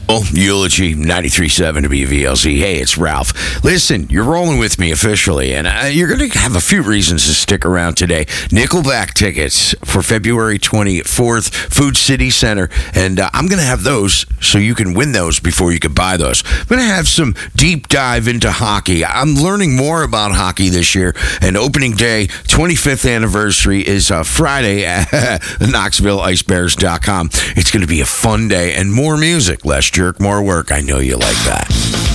Eulogy 93.7 WVLZ. Hey, it's Ralph. Listen, you're rolling with me officially, and you're going to have a few reasons to stick around today. Nickelback tickets for February 24th, Food City Center, and I'm going to have those so you can win those before you can buy those. I'm going to have some deep dive into hockey. I'm learning more about hockey this year, and opening day, 25th anniversary, is Friday at KnoxvilleIceBears.com. It's going to be a fun day, and more music, less jerk, more work. I know you like that.